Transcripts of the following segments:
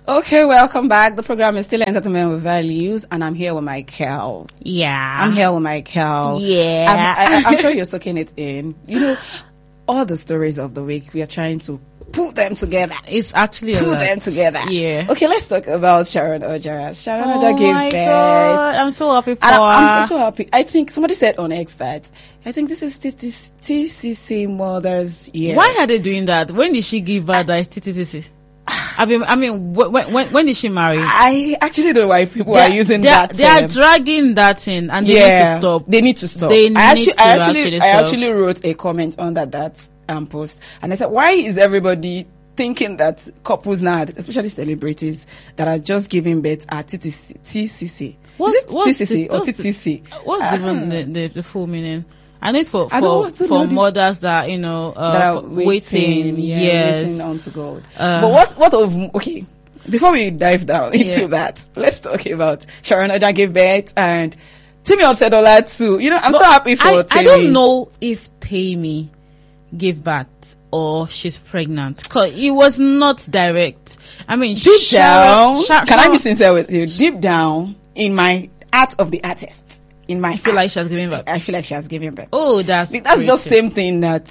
Okay, welcome back. The program is still Entertainment with Values, and I'm here with Michael. Yeah. I'm here with Michael. Yeah. I'm sure you're soaking it in. You know, all the stories of the week, we are trying to put them together. It's actually Put them together. Yeah. Okay, let's talk about Sharon Oja. Sharon Oja Oh gave my birth. God. I'm so happy for And her. I'm so happy. I think somebody said on X that I think this is TCC Mother's Year. Why are they doing that? When did she give birth? That is TTCC. I mean, when did she marry? I actually don't know why people are using that. They are dragging that in, and they need to stop. They need to stop. I actually wrote a comment under that post, and I said, why is everybody thinking that couples now, especially celebrities, that are just giving birth at TCC? What's TCC or TTC? What's even the full meaning? I know it's for mothers that that are waiting. Yes, waiting on to God. But what of okay? Before we dive down into that, let's talk about Sharon Oja gave birth and Timi Otedola too. I'm so happy for Timi. I don't know if Tami gave birth or she's pregnant, because it was not direct. I mean, deep down, can I be sincere with you? Deep down in my art of the artist. I feel like she has given birth. I feel like she has given birth. Oh, that's just same thing that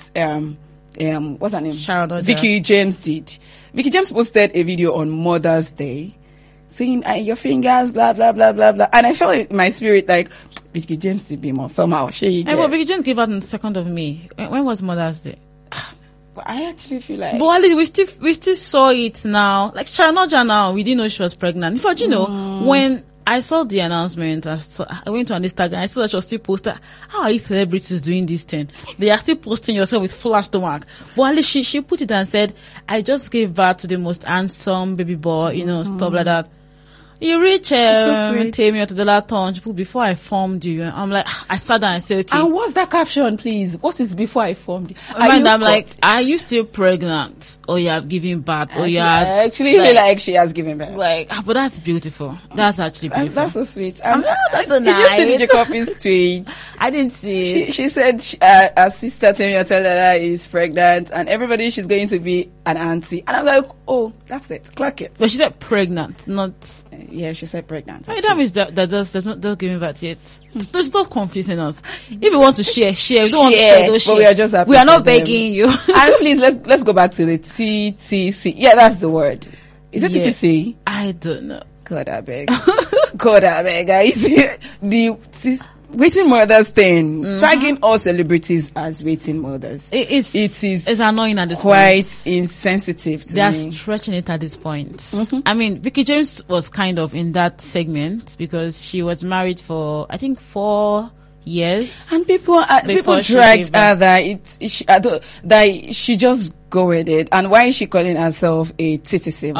what's her name? Sharon Oja. Vicky James did. Vicky James posted a video on Mother's Day saying your fingers, blah blah blah blah blah, and I felt in my spirit like Vicky James did be more somehow. Well, Vicky James gave out on the 2nd of May. When was Mother's Day? But I actually feel like, but at least we still saw it now. Like Sharon Oja now, we didn't know she was pregnant. In fact, when I saw the announcement, I went on Instagram, I saw that she was still posting. How are you celebrities doing this thing? They are still posting yourself with flat stomach. But at least she put it and said, I just gave birth to the most handsome baby boy, stuff like that. You reach Tami Otedola Tunch before I formed you. I'm like, I sat down and said, okay. And what's that caption, please? What is before I formed you? I'm like, are you still pregnant? Or you have given birth? Or you have... I actually feel like she has given birth. But that's beautiful. That's actually beautiful. That's so sweet. That's so nice. Did you see Jacob's tweet? I didn't see. She said her sister Tami Otedola is pregnant and everybody she's going to be an auntie. And I was like, oh, that's it. Clock it. But she said pregnant, not... Yeah, she said pregnant. That means that does not giving birth yet. Stop confusing us. If you want to share. We don't want to share, don't share. But we are just happy. We are not begging you. And please, let's go back to the TTC. Yeah, that's the word. Is it TTC? I don't know. God, I beg. Guys. The waiting mothers thing, tagging all celebrities as waiting mothers. It's annoying at this quite point. Insensitive to They are me. stretching it at this point. I mean, Vicky James was kind of in that segment because she was married for, I think, 4 years. And people dragged her that she just go with it. And why is she calling herself a TTC?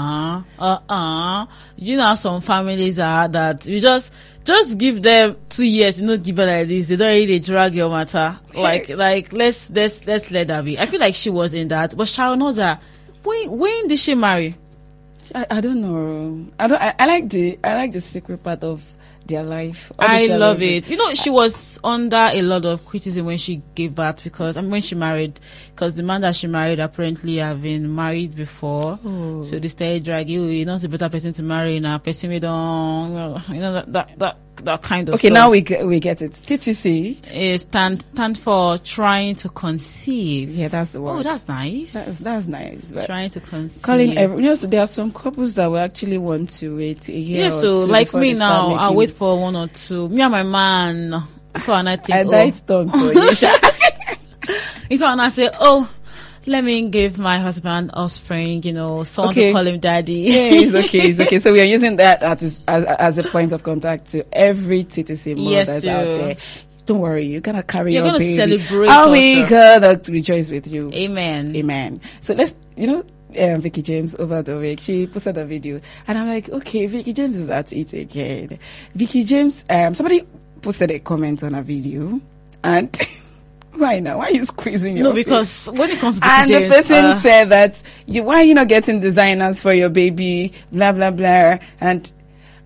You know how some families are that you just give them 2 years, give her like this. They don't really drag your matter. Like let's let that be. I feel like she was in that. But Sharon Oja, when did she marry? I don't know. I like the secret part of their life. I love it. She was under a lot of criticism when she gave birth when she married, because the man that she married apparently have been married before. Oh. So they started dragging you're not a better person to marry now. Person we don't, that kind of okay, stuff. now we get it. TTC is stand for trying to conceive. Yeah, that's the word. Oh, that's nice. That's nice. But trying to conceive. So there are some couples that will actually want to wait a year. Yes, so like me now, I'll wait for 1 or 2. Me and my man. If I bite tongue for you. If I say, let me give my husband offspring, someone to call him daddy. Yeah, it's okay. So we are using that as a point of contact to every TTC mothers out there. Don't worry, you're gonna carry your baby. You're gonna celebrate. And we gonna rejoice with you. Amen. So let's, Vicky James over the week, she posted a video, and I'm like, okay, Vicky James is at it again. Vicky James, somebody posted a comment on a video, and why now? Why are you squeezing your face? Because when it comes to Vicky James, the person said that why are you not getting designers for your baby? Blah blah blah. And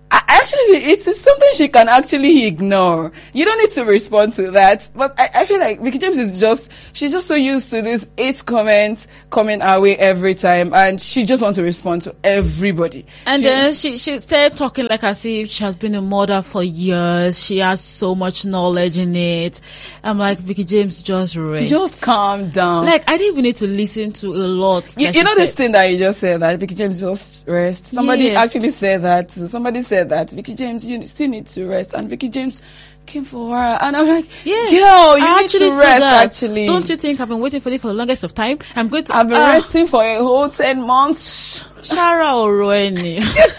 Actually, it is something she can actually ignore. You don't need to respond to that. But I feel like Vicky James she's just so used to this 8 comments coming our way every time, and she just wants to respond to everybody. And then she started talking like as if she has been a mother for years. She has so much knowledge in it. I'm like, Vicky James, just rest. Just calm down. Like, I didn't even need to listen to a lot. You know this thing that you just said, that Vicky James, just rest. Somebody actually said that. Somebody said that, Vicky James, you still need to rest. And Vicky James came for her. And I'm like, girl, you need to rest, actually. Don't you think I've been waiting for this for the longest of time? I've been resting for a whole 10 months. Shara Oroeni.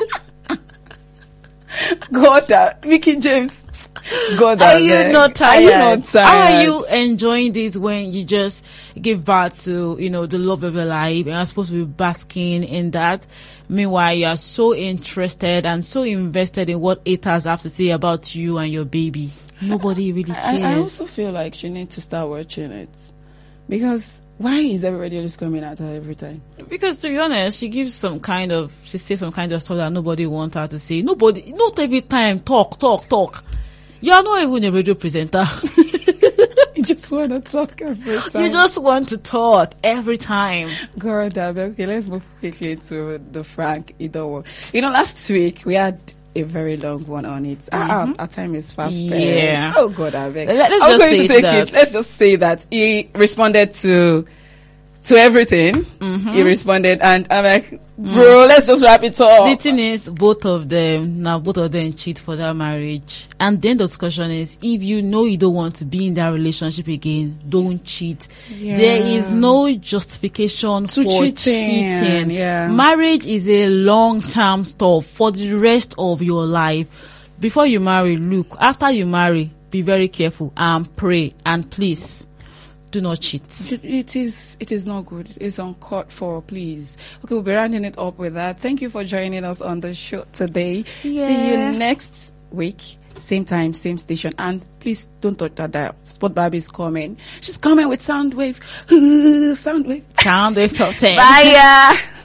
God, Vicky James. God, are you not tired? Are you not tired? How are you enjoying this when you just give birth to, the love of your life, and you're supposed to be basking in that? Meanwhile, you are so interested and so invested in what haters have to say about you and your baby. Nobody really cares. I also feel like she needs to start watching it, because why is everybody just coming at her every time? Because, to be honest, she says some kind of stuff that nobody wants her to say. Nobody, not every time, talk. You are not even a radio presenter. You just want to talk every time. You just want to talk every time. God, okay, let's move quickly to the Frank Idowu. Last week we had a very long one on it. Our time is fast spent. Yeah. Oh God, I beg. Let's just say that he responded to everything. He responded, and I'm like, bro, let's just wrap it up. The thing is, both of them cheat for that marriage. And then the discussion is, if you know you don't want to be in that relationship again, don't cheat. Yeah. There is no justification for cheating. Yeah. Marriage is a long-term stuff for the rest of your life. Before you marry, look. After you marry, be very careful and pray, and please, do not cheat. It is not good. It's uncalled for, please. Okay, we'll be rounding it up with that. Thank you for joining us on the show today. Yeah. See you next week. Same time, same station. And please don't touch that dial. Sport Barbie is coming. She's coming with Soundwave. Soundwave. Soundwave top 10. Bye.